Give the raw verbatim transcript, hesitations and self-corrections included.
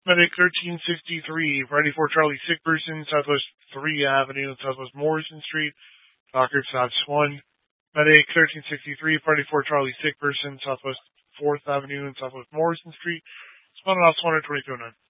Medic thirteen sixty-three, Friday four Charlie, sick person, Southwest three Avenue, Southwest Morrison Street, Doctor South one. Medic thirteen sixty-three, Friday four Charlie, sick person, Southwest fourth Avenue and Southwest Morrison Street. Spun off one twenty-two oh nine.